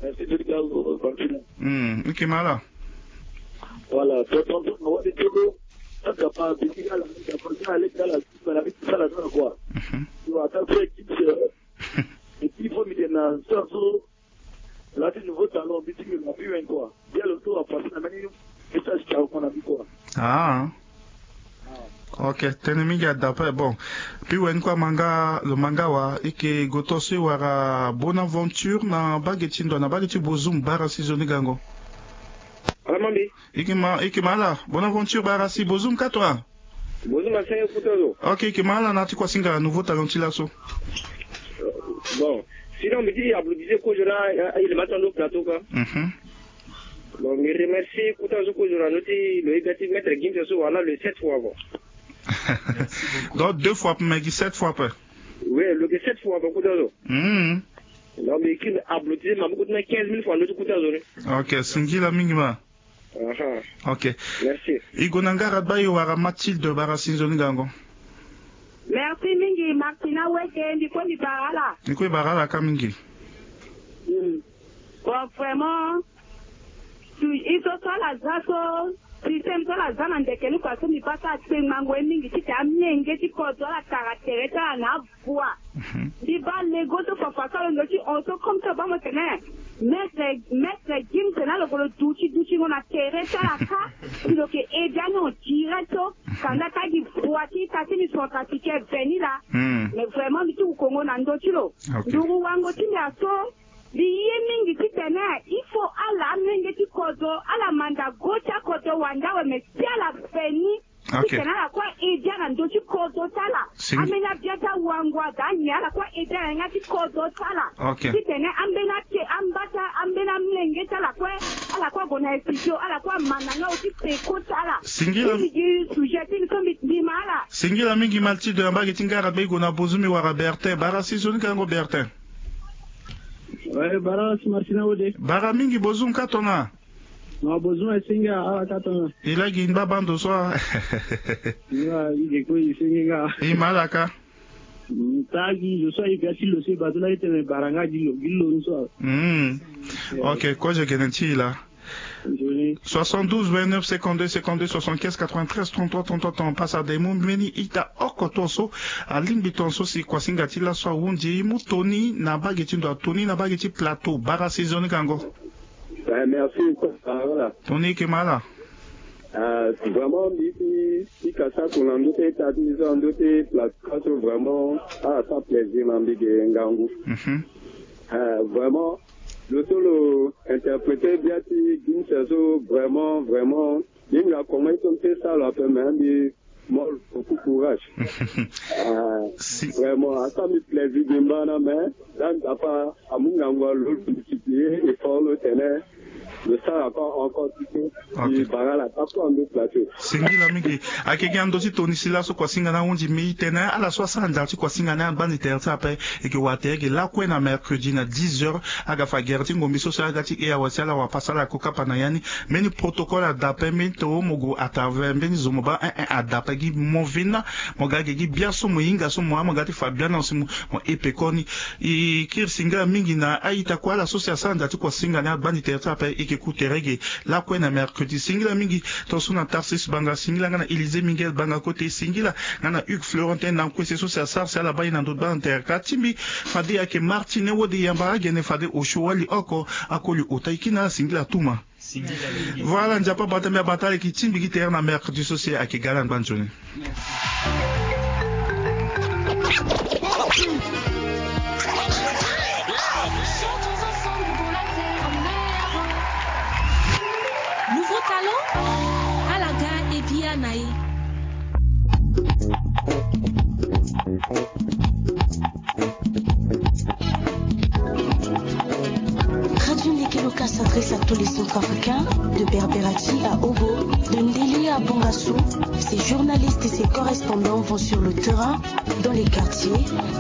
Merci de le Ok, mala. Voilà, tonton, on va dire que ça capable de dire à l'état la quoi. Tu vas t'appeler et puis il faut me dire ça là tu nouveau talent bitik le plus quoi. Bien le tour à passer la manière et ça c'est qu'on a vu quoi. Ah. Ok, tenemi ga d'après bon. Puis wen kwa le manga wa ike gotosi wara Bonaventure na bageti ndo na bageti bozum bara saison gango. Alamambi. Ike mala Bonaventure bara si bozum katwa. Bozum asenga kutozo. Ok, ike mala na ti kwa singa nouveau talent tilaso. Bon, sinon me dit applaudissez Kojora il matin au plateau quoi. Bon, me remercie Kutozo Kojora noti le négatif maître Gimse so voilà le 7 fois bon. Donc 2 fois pour Meggy, 7 fois après. Oui, le 7 fois pour Kutozo. Non, mais qui applaudissez m'a beaucoup de 15 000 fois notre Kutozo. Ok, singila mingima. Ok. Merci. Igonangara bayo wara Mathilde bara sinzoni gango. Merci mingi Martina Weke ndiko ni barala. Ndiko barala kamingi. Bon vraiment ils sont la zaso système to la zana ndekeni kwa so mi pata tsengango mingi tita mnyenge tikozo la caractère ta na voix. Di ba lego to papa ndo ti on so comme ça ba mo tene. Maître Jim tena lo bolo duchi ngona teresa la ka sino ke edano tirato kanda ta di voiti ta tini so ta tike venila. Mais vraiment mi tu kongo na ndo tilo. Nduru wango tini aso di yemingi titene il faut ala mingi tikozo ala manda gocha koto wandawe mesiala feni. Okay. Titene kwa edana ndo tikozo tala. Amena biata wangwa danya la kwa edana ngati kozo tala. Okay. Titene ambena mlenge tala kwa ala kwa gona esio ala kwa mananga uti peko tala. Singila sujeti nkombi dimala. Singila mingi malti de ambagi tingara bego na bozumi wara Bertin bara sizoni kango Bertin. Ouais, bara si Martina Ode. Bara mingi bozum katona. No bozum esinga ala katona. Ilagi inba bando so. Ila ige ko isinga. Imalaka. Tagi, je sois gâti le se batula ite me baranga gilo nso. Ok, quoi je garantis là. 72 29 52 52 75 93 33 33 on passe à des mots meni ita okotonso alimbitonso si kwasingati la so wundi mutoni na bageti ndo toni na bageti plateau bara saison kango. Merci voilà. Toni kemala. Vraiment si kasa kunando te tatizo andote plateau vraiment ça plaisir n'ambige ngangu. Vraiment le solo interprété bien d'une saison vraiment il y a comment ils fait ça la fait même beaucoup courage vraiment ça me plaisir de m'en mais dans pas à mon angwa l'autre multiplier et fort le tenir le ça encore et barala pas en deux plateaux singila mingi akegando si toni sila so kwasinga na unji mi tena ala 60 ci kwasinga na bandi terta pe et que watege la kwena mercredi na 10h aga fa gerti ngombi so sa gati e awasala wa pasala ko kapana yani meni protocole adapement o mogo atave mbeni zomoba adapta gi movina mogage gi biaso moinga so mo amagati fabiana so mo epekoni i kir singa mingi na aita kwa la association dati kwasinga na bandi terta pe e kuterege la kwena mercredi singila mingi to suna Tarsis banga singila ngana Élysée Miguel banga côté singila ngana Hugues Florentin na kwese so sa sarsa la bayina ndo ban terkatimbi fade yake Martine wodi yamba gene fade oshwali oko akoli otaikina singila tuma voilà njapa batambe batale ki timbi ki terna mercredi so se ake galan banjoni. Radio Nekeloka s'adresse à tous les Centrafricains, de Berberati à Ogo, de Ndeli à Bongassou. Ses journalistes et ses correspondants vont sur le terrain, dans les quartiers,